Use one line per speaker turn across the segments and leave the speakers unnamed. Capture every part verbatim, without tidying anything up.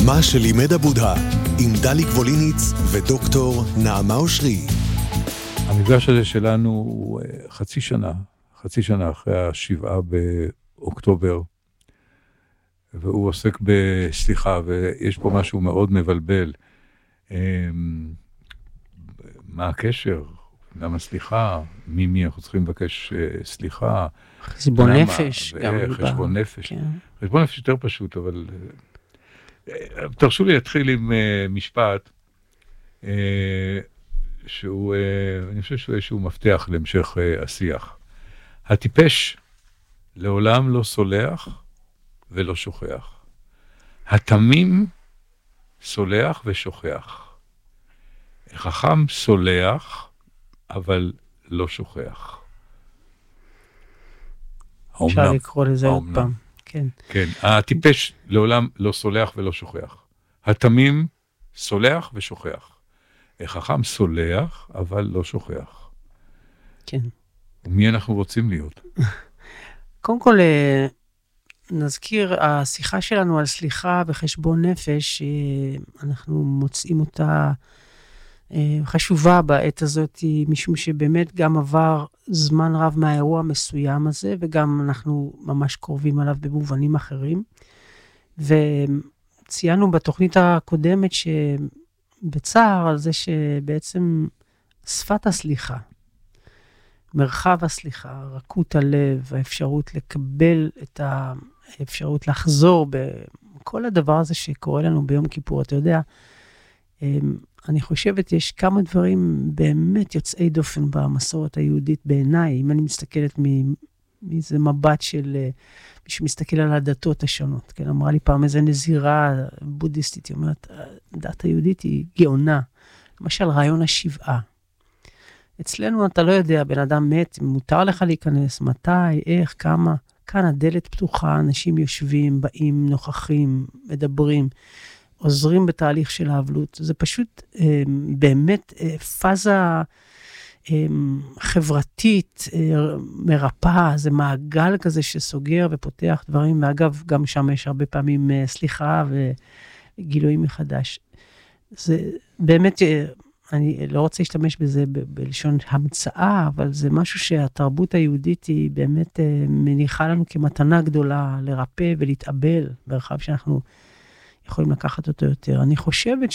מה שלימד הבודה, עם דליק ווליניץ ודוקטור נעמה אושרי.
המפגש הזה שלנו הוא חצי שנה, חצי שנה אחרי השבעה באוקטובר, והוא עוסק בסליחה, ויש פה משהו מאוד מבלבל. מה הקשר? למה סליחה? מי מי אנחנו צריכים לבקש סליחה?
חשבון נפש.
חשבון נפש. חשבון נפש יותר פשוט, אבל תרשו לי להתחיל עם משפט, שהוא, אני חושב שהוא איזשהו מפתח להמשך השיח. הטיפש לעולם לא סולח ולא שוכח. התמים סולח ושוכח. החכם סולח, אבל לא שוכח.
אפשר לקרוא לזה עוד פעם. כן.
כן, הטיפש לעולם לא סולח ולא שוכח. התמים סולח ושוכח. החכם סולח, אבל לא שוכח.
כן.
ומי אנחנו רוצים להיות?
קודם כל, נזכיר, השיחה שלנו על סליחה וחשבון נפש, אנחנו מוצאים אותה חשובה בעת הזאת, משום שבאמת גם עבר זמן רב מהאירוע המסוים הזה, וגם אנחנו ממש קרובים עליו במובנים אחרים. וציינו בתוכנית הקודמת שבצער על זה שבעצם שפת הסליחה, מרחב הסליחה, רכות הלב, האפשרות לקבל את האפשרות לחזור בכל הדבר הזה שקורה לנו ביום כיפור. אתה יודע, אני חושבת, יש כמה דברים באמת יוצאי דופן במסורת היהודית בעיניי, אם אני מסתכלת מאיזה מבט של מי שמסתכל על הדתות השונות. כן, אמרה לי פעם איזה נזירה בודהיסטית, היא אומרת, הדת היהודית היא גאונה. למשל, רעיון השבעה. אצלנו אתה לא יודע, בן אדם מת, מותר לך להיכנס, מתי, איך, כמה. כאן הדלת פתוחה, אנשים יושבים, באים, נוכחים, מדברים, עוזרים בתהליך של האבלות. זה פשוט אה, באמת אה, פאזה אה, חברתית, אה, מרפאה, זה מעגל כזה שסוגר ופותח דברים, ואגב, גם שם יש הרבה פעמים אה, סליחה וגילויים מחדש. זה באמת, אה, אני לא רוצה להשתמש בזה ב- בלשון המצאה, אבל זה משהו שהתרבות היהודית היא באמת אה, מניחה לנו כמתנה גדולה לרפא ולהתאבל ברחב שאנחנו יכולים לקחת אותו יותר. אני חושבת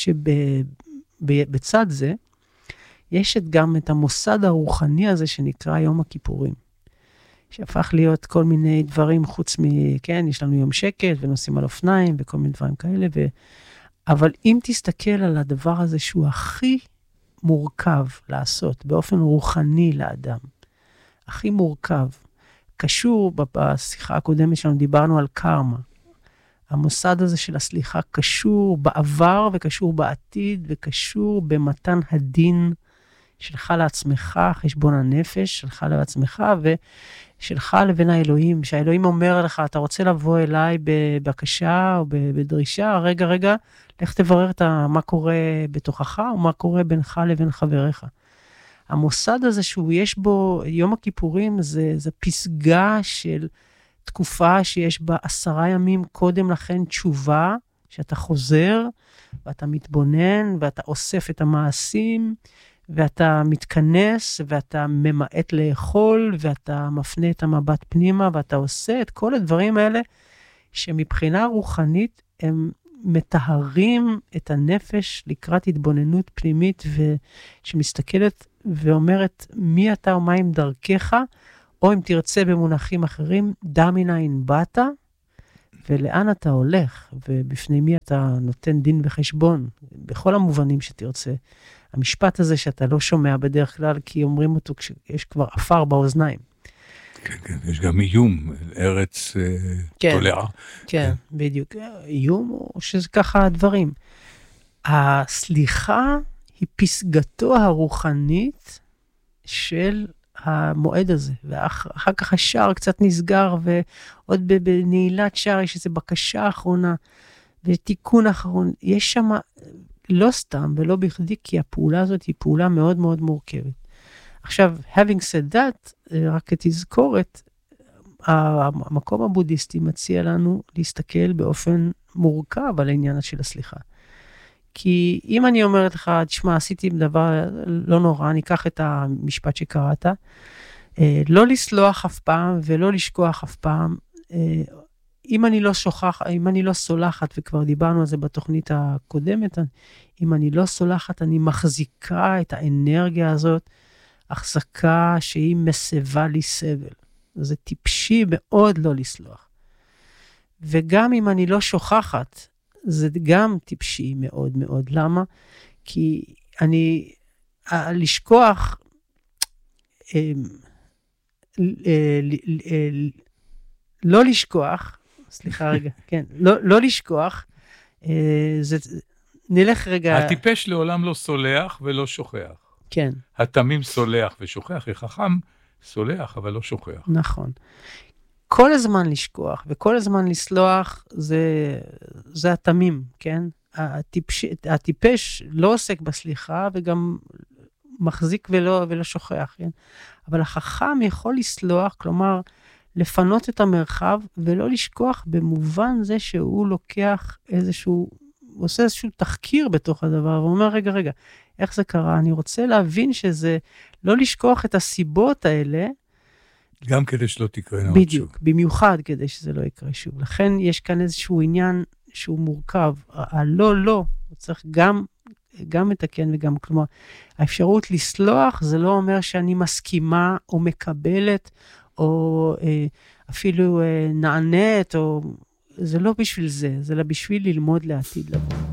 שבצד זה, יש גם את המוסד הרוחני הזה שנקרא יום הכיפורים, שהפך להיות כל מיני דברים חוץ מ... כן, יש לנו יום שקט ונוסעים על אופניים וכל מיני דברים כאלה, ו... אבל אם תסתכל על הדבר הזה שהוא הכי מורכב לעשות באופן רוחני לאדם, הכי מורכב, קשור, בשיחה הקודמת שלנו דיברנו על קרמה, המוסד הזה של הסליחה קשור בעבר וקשור בעתיד וקשור במתן הדין שלך לעצמך, חשבון הנפש שלך לעצמך ושלך לבין האלוהים, שהאלוהים אומר לך, אתה רוצה לבוא אליי בבקשה או בדרישה, רגע רגע, לך תברר את מה קורה בתוכך ומה קורה בינך לבין חבריך. המוסד הזה שהוא יש בו, יום הכיפורים זה, זה פסגה של תקופה שיש בה עשרה ימים קודם לכן תשובה, שאתה חוזר, ואתה מתבונן, ואתה אוסף את המעשים, ואתה מתכנס, ואתה ממעט לאכול, ואתה מפנה את המבט פנימה, ואתה עושה את כל הדברים האלה, שמבחינה רוחנית הם מטהרים את הנפש לקראת התבוננות פנימית, ושמסתכלת ואומרת מי אתה ומה עם דרכך, או אם תרצה במונחים אחרים, דע מנין באת, ולאן אתה הולך, ובפני מי אתה נותן דין וחשבון, בכל המובנים שתרצה. המשפט הזה שאתה לא שומע בדרך כלל, כי אומרים אותו כשיש כבר אפר באוזניים.
כן, כן, יש גם איום, ארץ
כן,
תולעה.
כן, כן, בדיוק. איום, או שזה ככה הדברים. הסליחה היא פסגתו הרוחנית של המועד הזה, ואחר כך השער קצת נסגר, ועוד בנעילת שער יש איזו בקשה האחרונה, ותיקון האחרון, יש שם לא סתם ולא בכדי, כי הפעולה הזאת היא פעולה מאוד מאוד מורכבת. עכשיו, having said that, רק כתזכורת, המקום הבודהיסטי מציע לנו להסתכל באופן מורכב על העניין של הסליחה. כי אם אני אומרת לך, תשמע, עשיתי דבר לא נורא, אני אקח את המשפט שקראת, לא לסלוח אף פעם ולא לשכוח אף פעם, אם אני לא שוכח, אם אני לא סולחת, וכבר דיברנו על זה בתוכנית הקודמת, אם אני לא סולחת, אני מחזיקה את האנרגיה הזאת, החזקה שהיא מסבה לי סבל. זה טיפשי מאוד לא לסלוח. וגם אם אני לא שוכחת, זה גם טיפשי מאוד מאוד. למה? כי אני, לשכוח, לא לשכוח, סליחה רגע, כן, לא, לא לשכוח, זה, נלך רגע...
הטיפש לעולם לא סולח ולא שוכח.
כן.
התמים סולח ושוכח, החכם סולח אבל לא שוכח.
נכון. כל הזמן לשכוח וכל הזמן לסלוח זה, זה התמים, כן? הטיפש, הטיפש לא עוסק בסליחה וגם מחזיק ולא, ולא שוכח, כן? אבל החכם יכול לסלוח, כלומר, לפנות את המרחב ולא לשכוח במובן זה שהוא לוקח איזשהו, הוא עושה איזשהו תחקיר בתוך הדבר, ואומר, רגע, רגע, איך זה קרה? אני רוצה להבין שזה לא לשכוח את הסיבות האלה,
גם כדי שלא תקרה עוד שוב.
בדיוק, במיוחד כדי שזה לא יקרה שוב. לכן יש כאן איזשהו עניין שהוא מורכב. הלא, לא, הוא צריך גם, גם מתקן וגם, כלומר, האפשרות לסלוח, זה לא אומר שאני מסכימה או מקבלת, או אה, אפילו אה, נענית, או... זה לא בשביל זה, זה לא בשביל ללמוד לעתיד לבוא.